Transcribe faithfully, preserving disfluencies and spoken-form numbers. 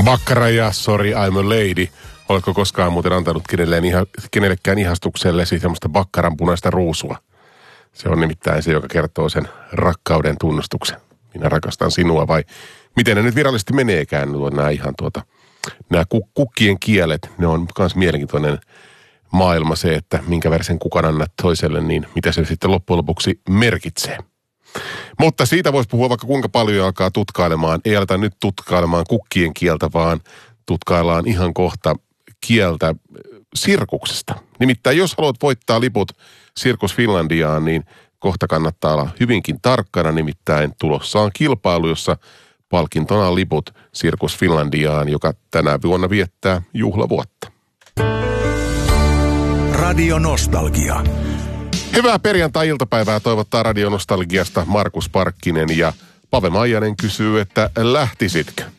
Bakkara ja Sorry I'm a Lady. Oletko koskaan muuten antanut iha, kenellekään ihastuksellesi semmoista bakkaran punaista ruusua? Se on nimittäin se, joka kertoo sen rakkauden tunnustuksen. Minä rakastan sinua, vai miten ne nyt virallisesti meneekään, nämä ihan tuota, nämä kukkien kielet, ne on myös mielenkiintoinen maailma se, että minkä värisen kukan annat toiselle, niin mitä se sitten loppujen lopuksi merkitsee. Mutta siitä voisi puhua vaikka kuinka paljon alkaa tutkailemaan. Ei aleta nyt tutkailemaan kukkien kieltä, vaan tutkaillaan ihan kohta kieltä sirkuksesta. Nimittäin jos haluat voittaa liput Sirkus Finlandiaan, niin kohta kannattaa olla hyvinkin tarkkana. Nimittäin tulossa on kilpailu, jossa palkintona on liput Sirkus Finlandiaan, joka tänä vuonna viettää juhlavuotta. Radio Nostalgia. Hyvää perjantai-iltapäivää toivottaa Radio Nostalgiasta Markus Parkkinen, ja Pave Maijanen kysyy, että lähtisitkö?